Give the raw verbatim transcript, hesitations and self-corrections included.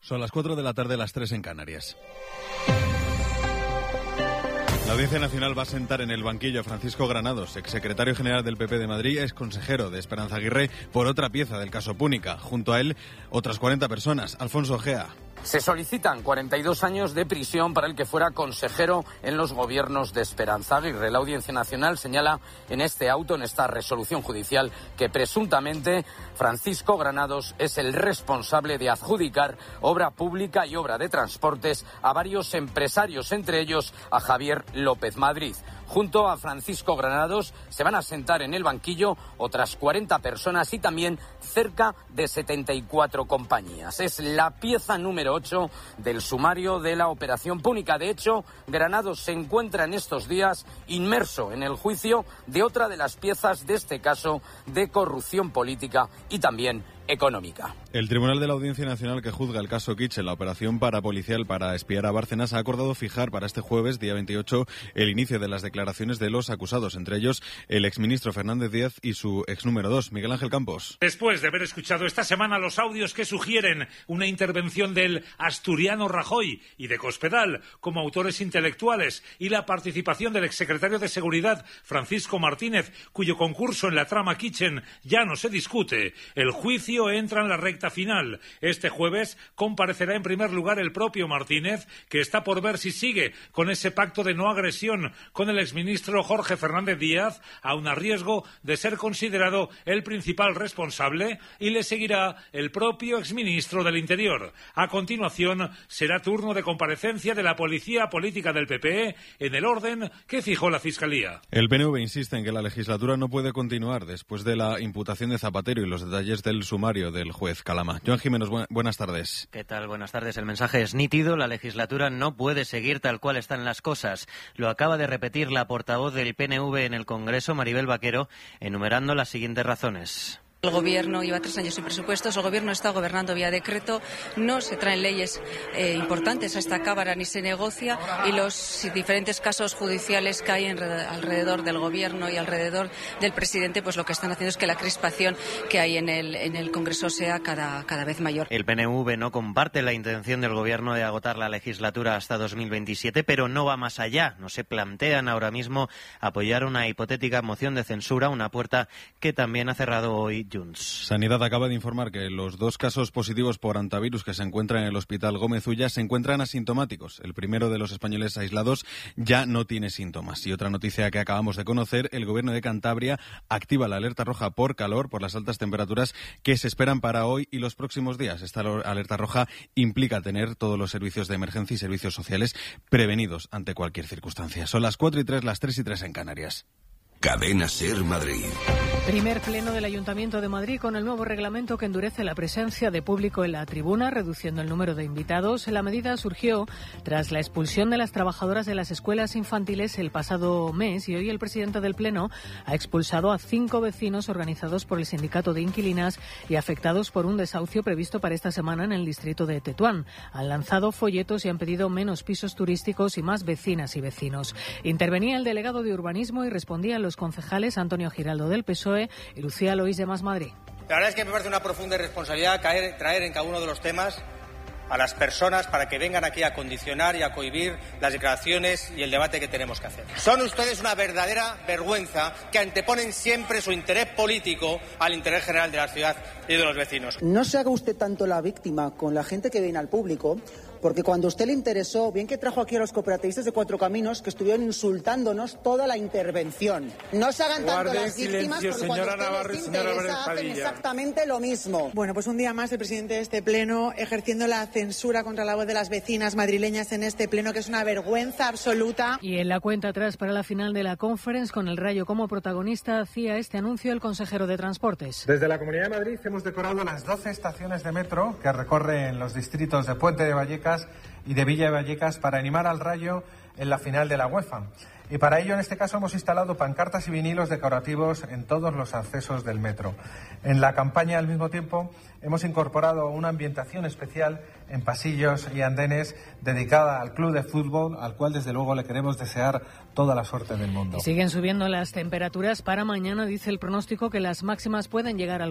Son las cuatro de la tarde, las tres en Canarias. La Audiencia Nacional va a sentar en el banquillo a Francisco Granados, exsecretario general del P P de Madrid, ex consejero de Esperanza Aguirre, por otra pieza del caso Púnica. Junto a él, otras cuarenta personas. Alfonso Gea. Se solicitan cuarenta y dos años de prisión para el que fuera consejero en los gobiernos de Esperanza Aguirre. La Audiencia Nacional señala en este auto, en esta resolución judicial, que presuntamente Francisco Granados es el responsable de adjudicar obra pública y obra de transportes a varios empresarios, entre ellos a Javier López Madrid. Junto a Francisco Granados se van a sentar en el banquillo otras cuarenta personas y también cerca de setenta y cuatro compañías. Es la pieza número ocho del sumario de la Operación Púnica. De hecho, Granados se encuentra en estos días inmerso en el juicio de otra de las piezas de este caso de corrupción política y también económica. El Tribunal de la Audiencia Nacional que juzga el caso Kitchen, la operación parapolicial para espiar a Bárcenas, ha acordado fijar para este jueves, día veintiocho, el inicio de las declaraciones de los acusados, entre ellos el exministro Fernández Díaz y su ex número dos, Miguel Ángel Campos. Después de haber escuchado esta semana los audios que sugieren una intervención del asturiano Rajoy y de Cospedal como autores intelectuales y la participación del exsecretario de Seguridad, Francisco Martínez, cuyo concurso en la trama Kitchen ya no se discute, el juicio entra en la recta final. Este jueves comparecerá en primer lugar el propio Martínez, que está por ver si sigue con ese pacto de no agresión con el exministro Jorge Fernández Díaz, aun a riesgo de ser considerado el principal responsable, y le seguirá el propio exministro del Interior. A continuación será turno de comparecencia de la policía política del P P en el orden que fijó la Fiscalía. El P N V insiste en que la legislatura no puede continuar después de la imputación de Zapatero y los detalles del sumario del juez Calama. Joan Jiménez, bu- buenas tardes. ¿Qué tal? Buenas tardes. El mensaje es nítido. La legislatura no puede seguir tal cual están las cosas. Lo acaba de repetir la portavoz del P N V en el Congreso, Maribel Vaquero, enumerando las siguientes razones. El Gobierno lleva tres años sin presupuestos, el Gobierno está gobernando vía decreto, no se traen leyes eh, importantes a esta Cámara ni se negocia, y los diferentes casos judiciales que hay en, alrededor del Gobierno y alrededor del presidente, pues lo que están haciendo es que la crispación que hay en el, en el Congreso sea cada, cada vez mayor. El P N V no comparte la intención del Gobierno de agotar la legislatura hasta dos mil veintisiete, pero no va más allá. No se plantean ahora mismo apoyar una hipotética moción de censura, una puerta que también ha cerrado hoy Junts. Sanidad acaba de informar que los dos casos positivos por hantavirus que se encuentran en el Hospital Gómez Ulla se encuentran asintomáticos. El primero de los españoles aislados ya no tiene síntomas. Y otra noticia que acabamos de conocer, el Gobierno de Cantabria activa la alerta roja por calor, por las altas temperaturas que se esperan para hoy y los próximos días. Esta alerta roja implica tener todos los servicios de emergencia y servicios sociales prevenidos ante cualquier circunstancia. Son las cuatro y tres, las tres y tres en Canarias. Cadena Ser Madrid. Primer pleno del Ayuntamiento de Madrid con el nuevo reglamento que endurece la presencia de público en la tribuna, reduciendo el número de invitados. La medida surgió tras la expulsión de las trabajadoras de las escuelas infantiles el pasado mes, y hoy el presidente del Pleno ha expulsado a cinco vecinos organizados por el sindicato de inquilinas y afectados por un desahucio previsto para esta semana en el distrito de Tetuán. Han lanzado folletos y han pedido menos pisos turísticos y más vecinas y vecinos. Intervenía el delegado de urbanismo y respondían los concejales Antonio Giraldo del P S O E y Lucía Lois de Más Madrid. La verdad es que me parece una profunda irresponsabilidad caer, traer en cada uno de los temas a las personas para que vengan aquí a condicionar y a cohibir las declaraciones y el debate que tenemos que hacer. Son ustedes una verdadera vergüenza que anteponen siempre su interés político al interés general de la ciudad y de los vecinos. No se haga usted tanto la víctima con la gente que viene al público, porque cuando a usted le interesó, bien que trajo aquí a los cooperativistas de Cuatro Caminos, que estuvieron insultándonos toda la intervención. No se hagan tanto Guarden las víctimas, silencio, porque cuando señora a usted Navarro y les señora interesa, hacen Padilla. exactamente lo mismo. Bueno, pues un día más el presidente de este pleno ejerciendo la censura contra la voz de las vecinas madrileñas en este pleno, que es una vergüenza absoluta. Y en la cuenta atrás para la final de la Conference, con el Rayo como protagonista, hacía este anuncio el consejero de Transportes. Desde la Comunidad de Madrid hemos decorado las doce estaciones de metro que recorren los distritos de Puente de Vallecas y de Villa de Vallecas para animar al Rayo en la final de la UEFA. Y para ello, en este caso, hemos instalado pancartas y vinilos decorativos en todos los accesos del metro. En la campaña, al mismo tiempo, hemos incorporado una ambientación especial en pasillos y andenes dedicada al club de fútbol, al cual, desde luego, le queremos desear toda la suerte del mundo. Y siguen subiendo las temperaturas para mañana. Dice el pronóstico que las máximas pueden llegar al